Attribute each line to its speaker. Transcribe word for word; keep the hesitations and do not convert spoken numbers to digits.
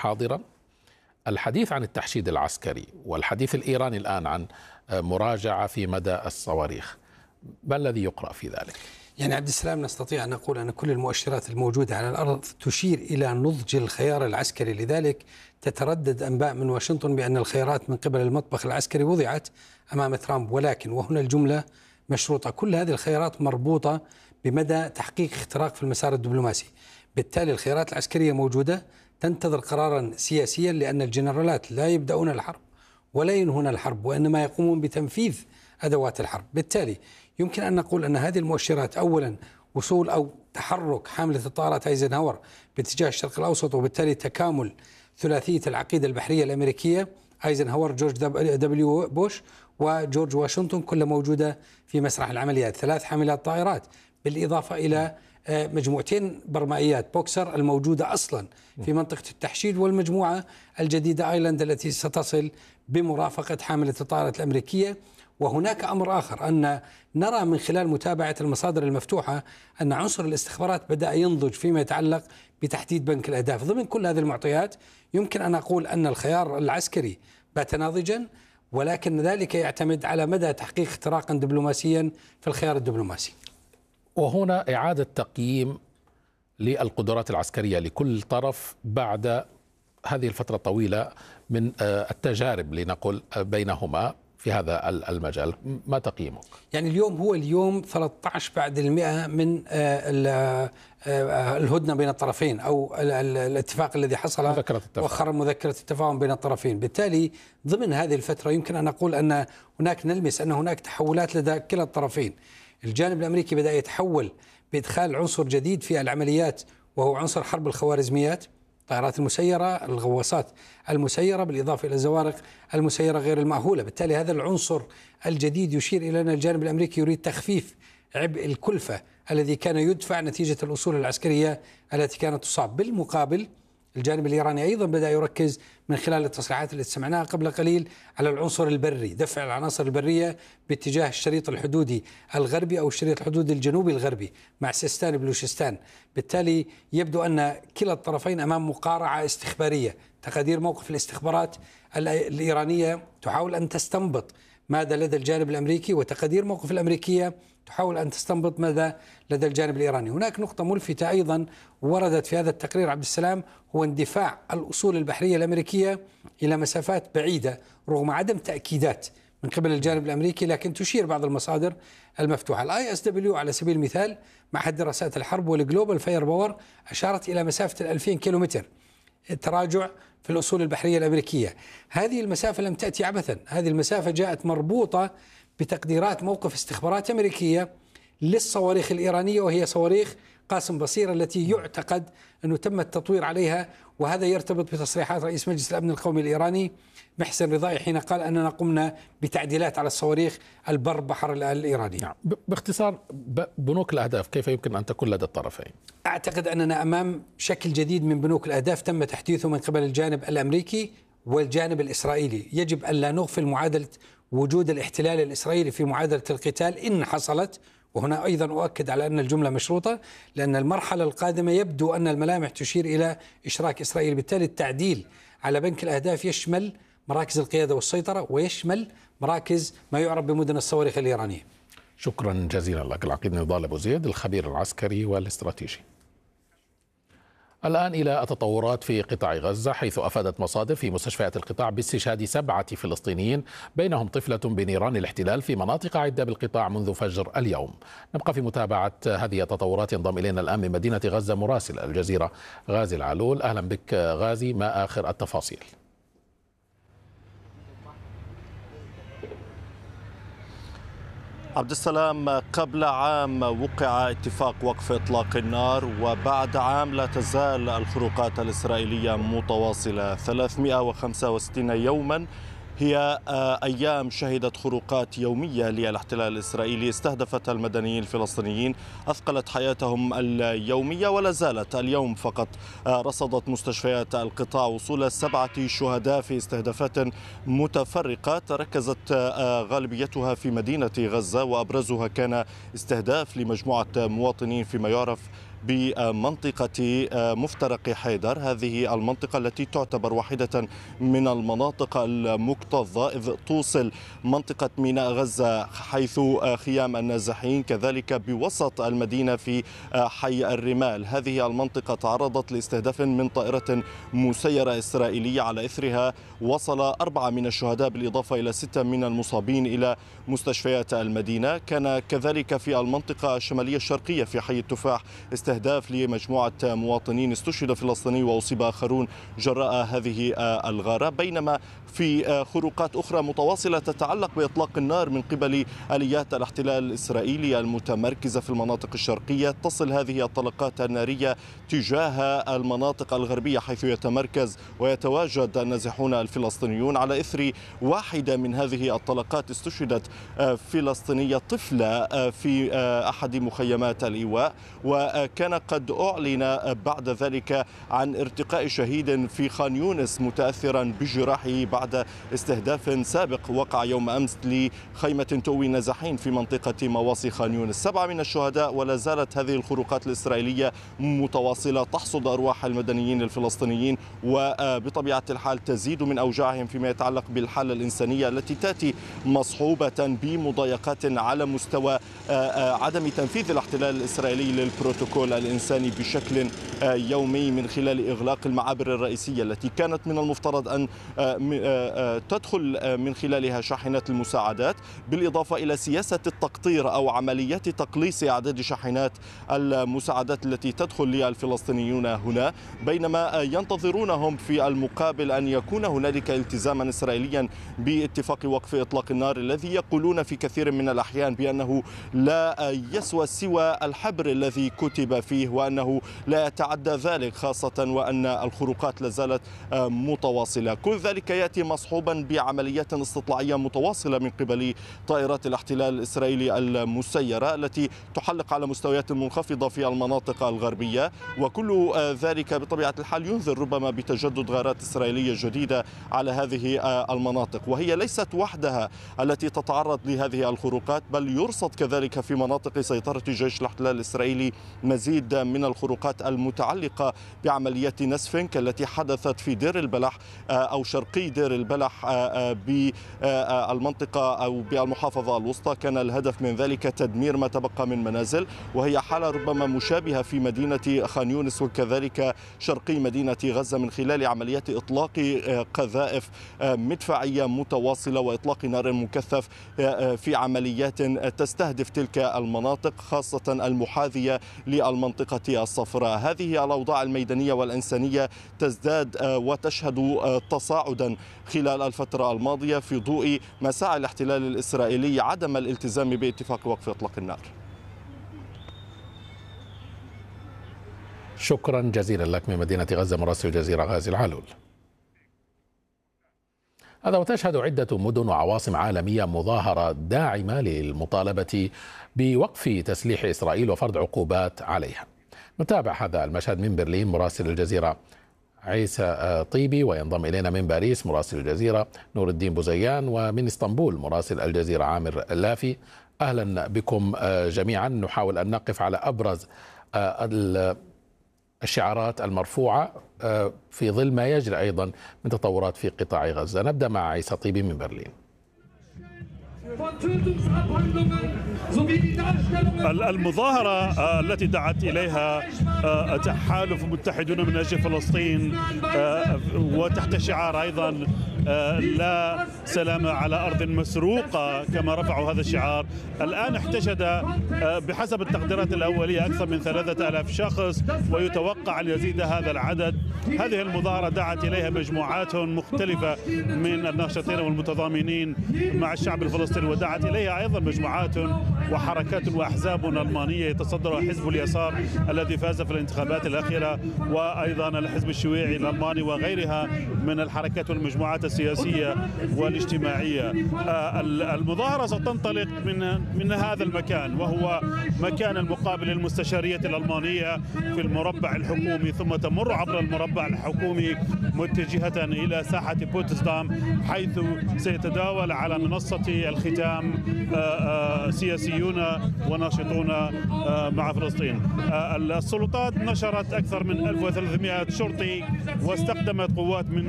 Speaker 1: حاضرا الحديث عن التحشيد العسكري والحديث الإيراني الآن عن مراجعة في مدى الصواريخ، ما الذي يقرأ في ذلك؟
Speaker 2: يعني عبد السلام، نستطيع أن نقول أن كل المؤشرات الموجودة على الأرض تشير إلى نضج الخيار العسكري، لذلك تتردد أنباء من واشنطن بأن الخيارات من قبل المطبخ العسكري وضعت أمام ترامب، ولكن وهنا الجملة مشروطة، كل هذه الخيارات مربوطة بمدى تحقيق اختراق في المسار الدبلوماسي. بالتالي الخيارات العسكرية موجودة تنتظر قرارا سياسيا، لأن الجنرالات لا يبدأون الحرب ولا ينهون الحرب، وإنما يقومون بتنفيذ أدوات الحرب. بالتالي يمكن أن نقول أن هذه المؤشرات أولا وصول أو تحرك حاملة الطائرات ايزنهاور باتجاه الشرق الأوسط، وبالتالي تكامل ثلاثية العقيدة البحرية الأمريكية، ايزنهاور، جورج دبليو بوش وجورج واشنطن، كلها موجودة في مسرح العمليات. ثلاث حاملات طائرات بالإضافة إلى مجموعتين برمائيات بوكسر الموجودة أصلا في منطقة التحشيد، والمجموعة الجديدة آيلاند التي ستصل بمرافقة حاملة الطائرات الأمريكية. وهناك أمر آخر، أن نرى من خلال متابعة المصادر المفتوحة أن عنصر الاستخبارات بدأ ينضج فيما يتعلق بتحديد بنك الأهداف. ضمن كل هذه المعطيات يمكن أن أقول أن الخيار العسكري بات ناضجا، ولكن ذلك يعتمد على مدى تحقيق اختراقا دبلوماسيا في الخيار الدبلوماسي.
Speaker 1: وهنا إعادة تقييم للقدرات العسكرية لكل طرف بعد هذه الفترة الطويلة من التجارب لنقول بينهما في هذا المجال، ما تقييمك؟ يعني
Speaker 2: اليوم هو اليوم ثلاثة عشر بعد المئة من الهدنة بين الطرفين، أو الاتفاق الذي حصل مؤخرا، مذكرة التفاهم بين الطرفين. بالتالي ضمن هذه الفترة يمكن أن نقول أن هناك نلمس أن هناك تحولات لدى كلا الطرفين. الجانب الأمريكي بدأ يتحول بإدخال عنصر جديد في العمليات، وهو عنصر حرب الخوارزميات، الطائرات المسيرة، الغواصات المسيرة، بالإضافة إلى الزوارق المسيرة غير المأهولة. بالتالي هذا العنصر الجديد يشير إلى أن الجانب الأمريكي يريد تخفيف عبء الكلفة الذي كان يدفع نتيجة الأصول العسكرية التي كانت تصاب. بالمقابل الجانب الإيراني أيضا بدأ يركز من خلال التصريحات التي سمعناها قبل قليل على العنصر البري، دفع العناصر البرية باتجاه الشريط الحدودي الغربي أو الشريط الحدودي الجنوبي الغربي مع سيستان بلوشستان. بالتالي يبدو أن كلا الطرفين أمام مقارعة استخبارية. تقدير موقف الاستخبارات الإيرانية تحاول أن تستنبط ماذا لدى الجانب الأمريكي، وتقدير موقف الأمريكية تحاول أن تستنبط ماذا لدى الجانب الإيراني. هناك نقطة ملفتة أيضا وردت في هذا التقرير عبد السلام، هو اندفاع الأصول البحرية الأمريكية إلى مسافات بعيدة رغم عدم تأكيدات من قبل الجانب الأمريكي، لكن تشير بعض المصادر المفتوحة. الاي اس دبليو على سبيل المثال معهد دراسات الحرب والجلوبال فاير باور أشارت إلى مسافة الألفين كيلومتر التراجع في الأصول البحرية الأمريكية. هذه المسافة لم تأتي عبثا، هذه المسافة جاءت مربوطة بتقديرات موقف استخبارات أمريكية للصواريخ الإيرانية، وهي صواريخ قاسم بصير التي يعتقد أنه تم التطوير عليها. وهذا يرتبط بتصريحات رئيس مجلس الأمن القومي الإيراني محسن رضائي حين قال أننا قمنا بتعديلات على الصواريخ البر بحر الإيراني.
Speaker 1: نعم. باختصار، بنوك الأهداف كيف يمكن أن تكون لدى الطرفين؟
Speaker 2: أعتقد أننا أمام شكل جديد من بنوك الأهداف تم تحديثه من قبل الجانب الأمريكي والجانب الإسرائيلي. يجب أن لا نغفل معادلة وجود الاحتلال الإسرائيلي في معادلة القتال إن حصلت، وهنا أيضا أؤكد على أن الجملة مشروطة، لأن المرحلة القادمة يبدو أن الملامح تشير إلى إشراك إسرائيل. بالتالي التعديل على بنك الأهداف يشمل مراكز القيادة والسيطرة، ويشمل مراكز ما يعرف بمدن الصواريخ الإيرانية.
Speaker 1: شكرا جزيلا لك العقيد نضال أبو زيد، الخبير العسكري والاستراتيجي. الآن إلى التطورات في قطاع غزة، حيث أفادت مصادر في مستشفيات القطاع باستشهاد سبعة فلسطينيين بينهم طفلة بنيران الاحتلال في مناطق عدة بالقطاع منذ فجر اليوم. نبقى في متابعة هذه التطورات. ينضم إلينا الآن من مدينة غزة مراسل الجزيرة غازي العلول. أهلا بك غازي، ما آخر التفاصيل؟
Speaker 3: عبد السلام، قبل عام وقع اتفاق وقف إطلاق النار، وبعد عام لا تزال الخروقات الإسرائيلية متواصلة. ثلاثمئة وخمسة وستين يوما هي أيام شهدت خروقات يومية للاحتلال الإسرائيلي استهدفت المدنيين الفلسطينيين، أثقلت حياتهم اليومية، ولا زالت اليوم فقط رصدت مستشفيات القطاع وصول سبعة شهداء في استهدافات متفرقة تركزت غالبيتها في مدينة غزة، وأبرزها كان استهداف لمجموعة مواطنين فيما يعرف بمنطقة مفترق حيدر. هذه المنطقة التي تعتبر واحدة من المناطق المكتظة، إذ توصل منطقة ميناء غزة حيث خيام النازحين كذلك بوسط المدينة في حي الرمال. هذه المنطقة تعرضت لاستهداف من طائرة مسيرة إسرائيلية، على إثرها وصل أربعة من الشهداء بالإضافة إلى ستة من المصابين إلى مستشفيات المدينة. كان كذلك في المنطقة الشمالية الشرقية في حي التفاح استهداف لمجموعة مواطنين، استشهد فلسطيني وأصيب آخرون جراء هذه الغارة، بينما في خروقات أخرى متواصلة تتعلق بإطلاق النار من قبل آليات الاحتلال الإسرائيلي المتمركزة في المناطق الشرقية. تصل هذه الطلقات النارية تجاه المناطق الغربية حيث يتمركز ويتواجد النازحون الفلسطينيون. على إثر واحدة من هذه الطلقات استشهدت فلسطينية طفلة في أحد مخيمات الإيواء، وكان قد أعلن بعد ذلك عن ارتقاء شهيد في خان يونس متأثرا بجراحه بعد استهداف سابق وقع يوم أمس لخيمة تؤوي النازحين في منطقة مواصي خان يونس. سبعة من الشهداء، ولا زالت هذه الخروقات الإسرائيلية متواصلة تحصد أرواح المدنيين الفلسطينيين، وبطبيعة الحال تزيد من أوجاعهم فيما يتعلق بالحالة الإنسانية التي تأتي مصحوبة بمضايقات على مستوى عدم تنفيذ الاحتلال الإسرائيلي للبروتوكول الإنساني بشكل يومي من خلال إغلاق المعابر الرئيسية التي كانت من المفترض أن تدخل من خلالها شاحنات المساعدات، بالإضافة إلى سياسة التقطير أو عمليات تقليص أعداد شاحنات المساعدات التي تدخل للفلسطينيون هنا، بينما ينتظرونهم في المقابل أن يكون هنالك التزاما إسرائيليا باتفاق وقف إطلاق النار الذي يقولون في كثير من الأحيان بأنه لا يسوى سوى الحبر الذي كتب فيه، وأنه لا يتعدى ذلك، خاصة وأن الخروقات لازالت متواصلة. كل ذلك يأتي مصحوبا بعمليات استطلاعية متواصلة من قبل طائرات الاحتلال الإسرائيلي المسيرة التي تحلق على مستويات منخفضة في المناطق الغربية، وكل ذلك بطبيعة الحال ينذر ربما بتجدد غارات إسرائيلية جديدة على هذه المناطق. وهي ليست وحدها التي تتعرض لهذه الخروقات، بل يرصد كذلك في مناطق سيطرة جيش الاحتلال الإسرائيلي مزيد من الخروقات المتعلقة بعمليات نسف كالتي حدثت في دير البلح أو شرقي دير البلح بالمنطقة أو بالمحافظة الوسطى. كان الهدف من ذلك تدمير ما تبقى من منازل، وهي حالة ربما مشابهة في مدينة خان يونس وكذلك شرقي مدينة غزة من خلال عمليات إطلاق قذائف مدفعية متواصلة وإطلاق نار مكثف في عمليات تستهدف تلك المناطق، خاصة المحاذية للمنطقة الصفراء. هذه الأوضاع الميدانية والإنسانية تزداد وتشهد تصاعدا خلال الفترة الماضية في ضوء مساعي الاحتلال الإسرائيلي عدم الالتزام باتفاق وقف إطلاق النار.
Speaker 1: شكرا جزيلا لك من مدينة غزة مراسل الجزيرة غازي العلول. هذا وتشهد عدة مدن وعواصم عالمية مظاهرة داعمة للمطالبة بوقف تسليح إسرائيل وفرض عقوبات عليها. نتابع هذا المشهد من برلين مراسل الجزيرة عيسى طيبي، وينضم إلينا من باريس مراسل الجزيرة نور الدين بوزيان، ومن اسطنبول مراسل الجزيرة عامر اللافي. أهلا بكم جميعا. نحاول أن نقف على أبرز الشعارات المرفوعة في ظل ما يجري أيضا من تطورات في قطاع غزة. نبدأ مع عيسى طيبي من برلين.
Speaker 4: المظاهرة التي دعت إليها تحالف متحدون من أجل فلسطين وتحت شعار أيضا لا سلام على أرض مسروقة كما رفعوا هذا الشعار، الآن احتشد بحسب التقديرات الأولية أكثر من ثلاثة آلاف شخص، ويتوقع أن يزيد هذا العدد. هذه المظاهرة دعت إليها مجموعات مختلفة من الناشطين والمتضامنين مع الشعب الفلسطيني، ودعت إليها أيضا مجموعات وحركات وأحزاب ألمانية يتصدرها حزب اليسار الذي فاز في الانتخابات الأخيرة، وأيضا الحزب الشيوعي الألماني وغيرها من الحركات والمجموعات السياسية والاجتماعية. المظاهرة ستنطلق من من هذا المكان، وهو مكان المقابل للمستشارية الألمانية في المربع الحكومي، ثم تمر عبر المربع الحكومي متجهة إلى ساحة بوتسدام، حيث سيتداول على منصة الختام الختام سياسيون وناشطون مع فلسطين. السلطات نشرت أكثر من ألف وثلاثمائة شرطي واستخدمت قوات من